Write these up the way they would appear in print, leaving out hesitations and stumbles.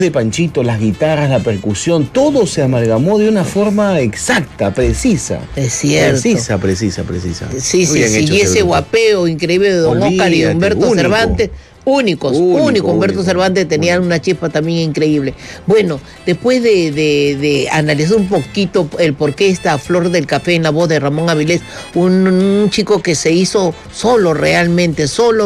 de Panchito, las guitarras, la percusión, todo se amalgamó de una forma exacta, precisa. Es cierto. Precisa. Sí, y ese guapeo increíble de don Oscar y de Humberto Cervantes. Único. Humberto Cervantes tenía una chispa también increíble. Bueno, después de analizar un poquito el por qué esta Flor del Café en la voz de Ramón Avilés, un chico que se hizo solo realmente, solo,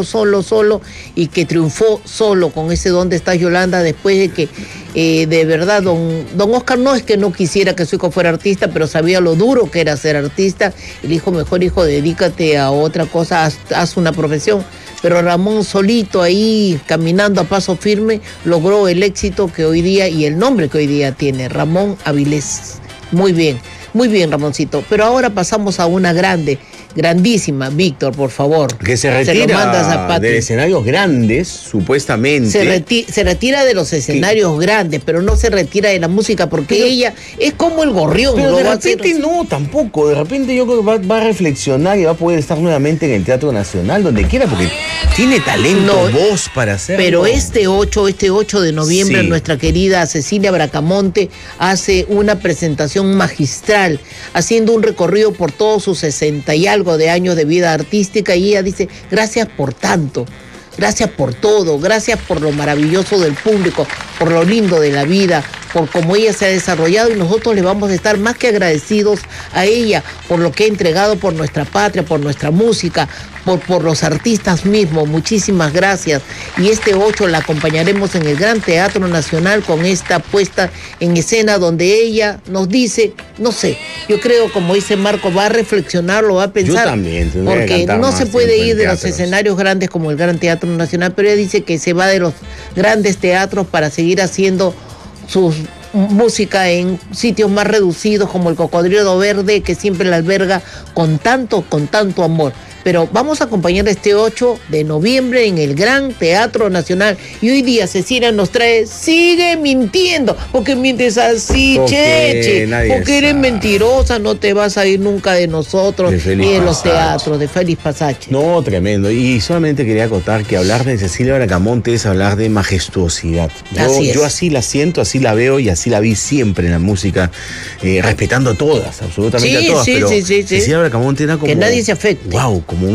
y que triunfó solo con ese ¿Dónde estás, Yolanda? Después de que de verdad don Oscar no es que no quisiera que su hijo fuera artista, pero sabía lo duro que era ser artista, y le dijo, mejor hijo, dedícate a otra cosa, haz una profesión. Pero Ramón solito ahí, caminando a paso firme, logró el éxito que hoy día y el nombre que hoy día tiene, Ramón Avilés. Muy bien, Ramoncito. Pero ahora pasamos a una grandísima, Víctor, por favor. Que se retira de escenarios grandes, supuestamente. Se retira de los escenarios grandes, pero no se retira de la música, porque ella es como el gorrión. Pero de repente no, tampoco. De repente yo creo que va a reflexionar y va a poder estar nuevamente en el Teatro Nacional, donde quiera, porque tiene talento, voz para hacerlo. Pero este 8 de noviembre, sí, nuestra querida Cecilia Bracamonte hace una presentación magistral, haciendo un recorrido por todos sus 60 y algo de años de vida artística, y ella dice, gracias por tanto, gracias por todo, gracias por lo maravilloso del público, por lo lindo de la vida, por cómo ella se ha desarrollado, y nosotros le vamos a estar más que agradecidos a ella por lo que ha entregado por nuestra patria, por nuestra música, por los artistas mismos. Muchísimas gracias. Y este 8 la acompañaremos en el Gran Teatro Nacional con esta puesta en escena donde ella nos dice, no sé, yo creo, como dice Marco, va a reflexionar, lo va a pensar. Yo también, porque no se puede ir de los escenarios grandes como el Gran Teatro Nacional, pero ella dice que se va de los grandes teatros para seguir haciendo su música en sitios más reducidos como el Cocodrilo Verde, que siempre la alberga con tanto amor. Pero vamos a acompañar este 8 de noviembre en el Gran Teatro Nacional. Y hoy día Cecilia nos trae Sigue mintiendo, porque mientes así, Cheche, porque eres mentirosa, no te vas a ir nunca de nosotros ni de los teatros, de Félix Pasache. No, tremendo. Y solamente quería acotar que hablar de Cecilia Bracamonte es hablar de majestuosidad. Yo así la siento, así la veo y así la vi siempre en la música, respetando a todas, absolutamente a todas. Pero Cecilia Bracamonte era como... que nadie se afecte. Wow, como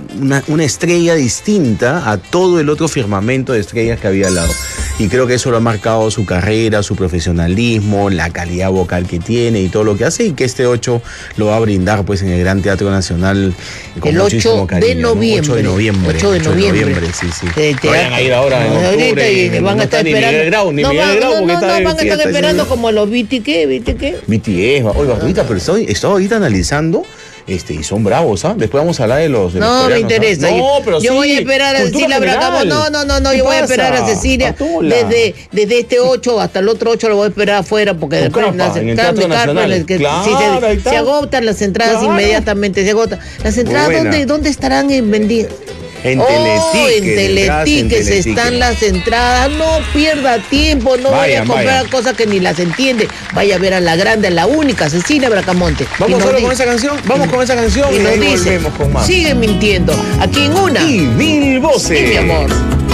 una estrella distinta a todo el otro firmamento de estrellas que había al lado. Y creo que eso lo ha marcado su carrera, su profesionalismo, la calidad vocal que tiene y todo lo que hace, y que este 8 lo va a brindar pues en el Gran Teatro Nacional con el muchísimo cariño. 8 de noviembre. 8 de noviembre, sí. Vayan a ir ahora en octubre y van a estar esperando. Ni Miguel Grau, van a estar esperando como los BTS. Oiga, ahorita, pero estoy ahorita analizando. Y son bravos, ¿ah? Después vamos a hablar de los no me interesa. No, pero yo voy a esperar a Cecilia Bracamonte. No, yo voy a esperar a Cecilia desde este 8 hasta el otro 8 lo voy a esperar afuera, porque después se agotan las entradas inmediatamente, se agotan. Las entradas, ¿dónde estarán vendidas? En Teletickets están las entradas. No pierda tiempo, no vaya a comprar cosas que ni las entiende. Vaya a ver a la grande, a la única Cecilia Bracamonte. Vamos con esa canción. Y nos dice, sigue mintiendo. Aquí en Una y Mil Voces. Sí, mi amor.